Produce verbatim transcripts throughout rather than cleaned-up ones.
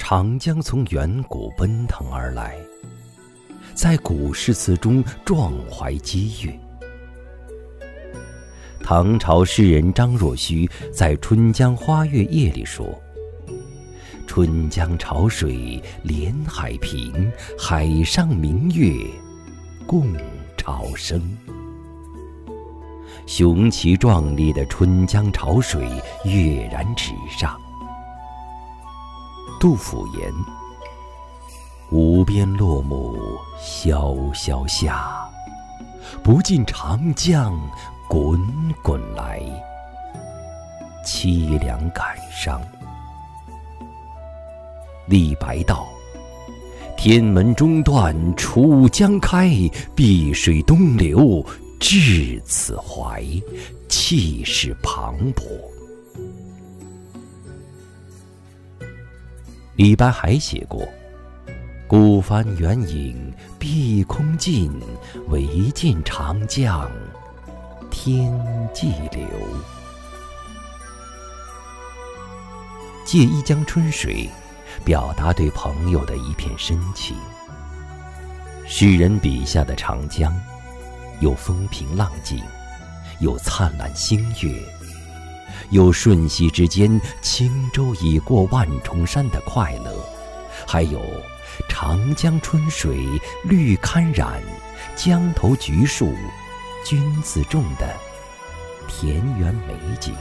长江从远古奔腾而来，在古诗词中壮怀激越。唐朝诗人张若虚在《春江花月夜》里说：“春江潮水连海平，海上明月共潮生。”雄奇壮丽的春江潮水跃然纸上。杜甫言：“无边落木萧萧下，不尽长江滚滚来。凄凉感伤。”李白道：“天门中断楚江开，碧水东流至此怀。”气势磅礴。李白还写过：“孤帆远影碧空尽，唯见长江天际流。”借一江春水，表达对朋友的一片深情。诗人笔下的长江，有风平浪静，有灿烂星月，有瞬息之间轻舟已过万重山的快乐，还有长江春水绿堪染，江头橘树君自种的田园美景。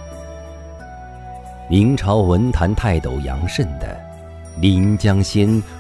明朝文坛泰斗杨慎的“临江仙，